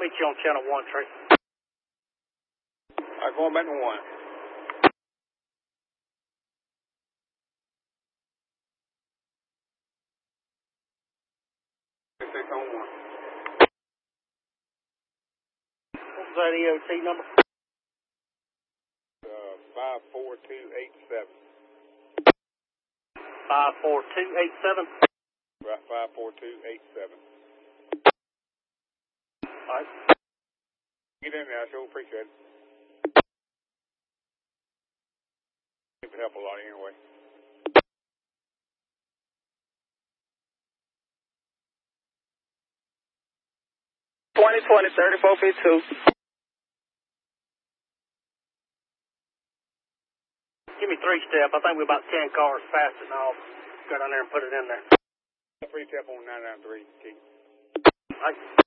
meet you on channel 1, Trey. All right, going back to 1. On 1. What was that EOT number? 54287. 54287? Right, 54287. All right. Get in there, I sure appreciate it. It would help a lot anyway. Give me 3-step. I think we're about 10 cars past it, and I'll go down there and put it in there. 3-step on 993, Keith. All right.